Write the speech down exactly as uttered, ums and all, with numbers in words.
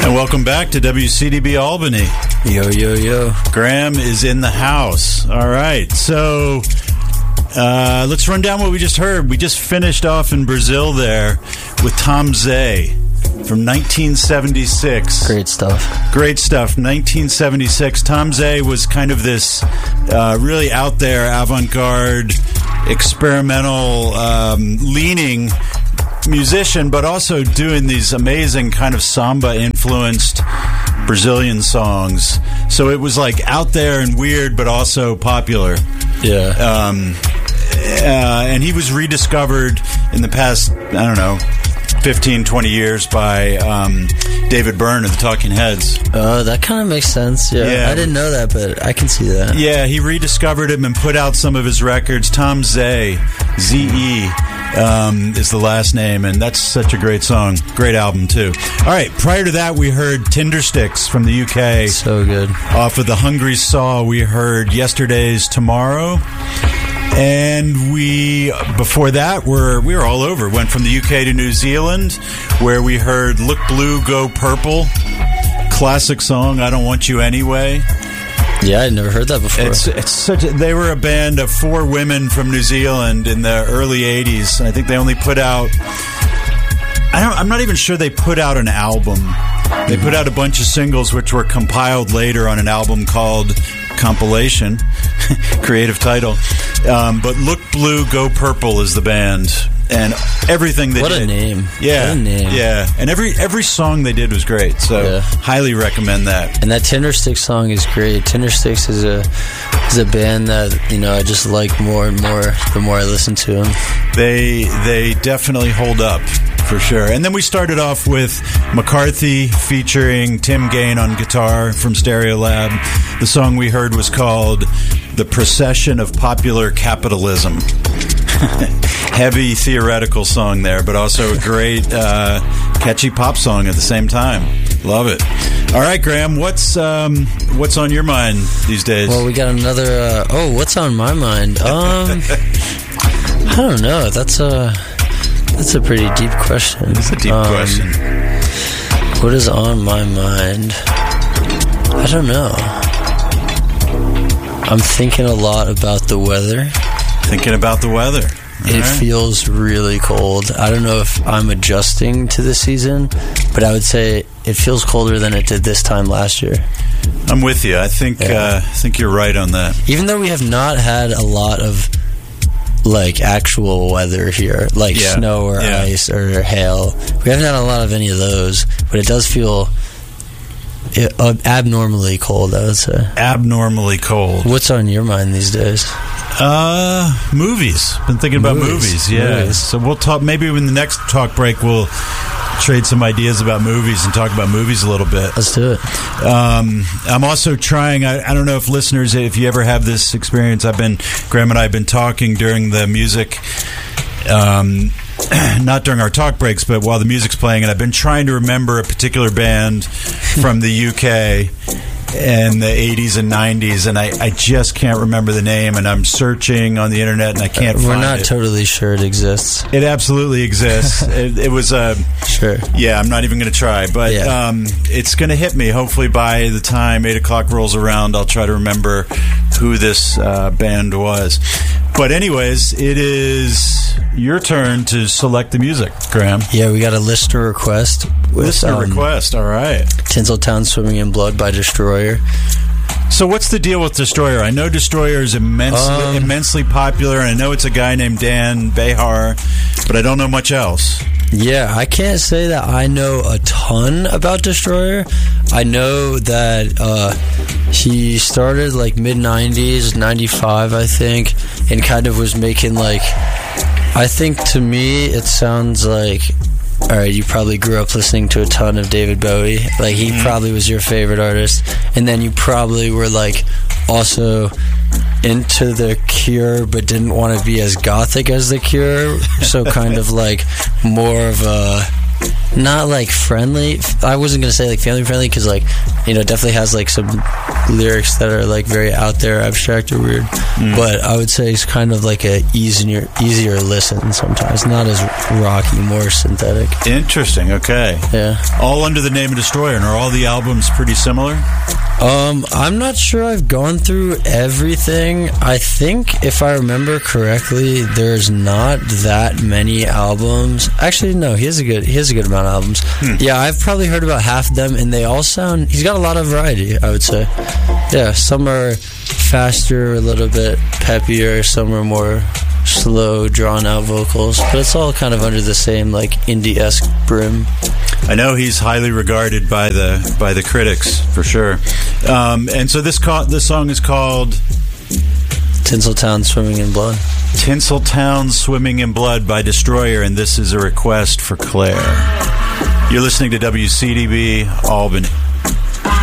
And welcome back to W C D B Albany. Yo, yo, yo. Graham is in the house. All right, so uh, let's run down what we just heard. We just finished off in Brazil there with Tom Zé from nineteen seventy-six. Great stuff. Great stuff. nineteen seventy-six. Tom Zé was kind of this uh, really out there, avant-garde, experimental, um, leaning musician, but also doing these amazing kind of samba-influenced Brazilian songs. So it was like out there and weird, but also popular. Yeah. Um, uh, and he was rediscovered in the past, I don't know, fifteen, twenty years by um, David Byrne of the Talking Heads. Oh, that kind of makes sense. Yeah. Yeah. I didn't know that, but I can see that. Yeah, he rediscovered him and put out some of his records. Tom Zé, Z E, um, is the last name, and that's such a great song. Great album, too. All right, prior to that, we heard Tindersticks from the U K. So good. Off of the Hungry Saw, we heard Yesterday's Tomorrow. And we, before that, we're, we were all over. Went from the U K to New Zealand, where we heard Look Blue, Go Purple. Classic song, I Don't Want You Anyway. Yeah, I'd never heard that before. It's it's such a, they were a band of four women from New Zealand in the early eighties. I think they only put out, I don't, I'm not even sure they put out an album. They put out a bunch of singles which were compiled later on an album called Compilation. Creative title. Um, but Look Blue, Go Purple is the band. And everything they what did. What a name. Yeah. What a name. Yeah. And every every song they did was great. So yeah. Highly recommend that. And that Tindersticks song is great. Tindersticks is a is a band that, you know, I just like more and more the more I listen to them. They they definitely hold up for sure. And then we started off with McCarthy featuring Tim Gain on guitar from Stereolab. The song we heard was called The Procession of Popular Capitalism. Heavy theoretical song there, but also a great uh, catchy pop song at the same time. Love it. All right, Graham, what's um, what's on your mind these days? Well, we got another uh, oh what's on my mind? um I don't know. That's a that's a pretty deep question. It's a deep um, question. What is on my mind? I don't know. I'm thinking a lot about the weather. Thinking about the weather. All it right. feels really cold. I don't know if I'm adjusting to the season, but I would say it feels colder than it did this time last year. I'm with you. I think Yeah. uh, I think you're right on that. Even though we have not had a lot of like actual weather here, like Yeah. snow or Yeah. ice or hail, we haven't had a lot of any of those, but it does feel it, uh, abnormally cold, I would say. Abnormally cold. What's on your mind these days? Uh, movies. Been thinking about movies. Movies. Yeah. Movies. So we'll talk. Maybe in the next talk break, we'll trade some ideas about movies and talk about movies a little bit. Let's do it. Um, I'm also trying. I, I don't know if listeners, if you ever have this experience. I've been Graham and I have been talking during the music. Um, not during our talk breaks, but while the music's playing, and I've been trying to remember a particular band from the U K in the eighties and nineties, and I, I just can't remember the name, and I'm searching on the internet, and I can't We're find it. not totally sure it exists. It absolutely exists. it, it was a... Sure. Yeah, I'm not even going to try, but Yeah. um, it's going to hit me. Hopefully by the time eight o'clock rolls around, I'll try to remember who this uh, band was. But anyways, it is your turn to select the music, Graham. Yeah, we got a listener request. With, Listener um, request, all right. Tinseltown Swimming in Blood by Destroyer. So what's the deal with Destroyer? I know Destroyer is immensely, Um, immensely popular, and I know it's a guy named Dan Behar, but I don't know much else. Yeah, I can't say that I know a ton about Destroyer. I know that uh, he started like mid nineties, ninety-five, I think, and kind of was making like, I think to me it sounds like, all right, you probably grew up listening to a ton of David Bowie. Like, he mm-hmm. probably was your favorite artist. And then you probably were, like, also into The Cure, but didn't want to be as gothic as The Cure. So kind of, like, more of a not like friendly. I wasn't gonna say like family friendly because like you know definitely has like some lyrics that are like very out there, abstract or weird. Mm. But I would say it's kind of like a easier easier listen sometimes, not as rocky, more synthetic. Interesting. Okay. Yeah. All under the name of Destroyer, and are all the albums pretty similar? Um, I'm not sure I've gone through everything. I think if I remember correctly, there's not that many albums. Actually, no, he has a good he has a good amount of albums. Hmm. Yeah, I've probably heard about half of them, and they all sound. He's got a lot of variety, I would say. Yeah, some are faster, a little bit peppier. Some are more slow, drawn-out vocals, but it's all kind of under the same like indie-esque brim. I know he's highly regarded by the by the critics for sure. Um, and so this ca- this song is called Tinseltown Swimming in Blood. Tinseltown Swimming in Blood by Destroyer, and this is a request for Claire. You're listening to W C D B Albany.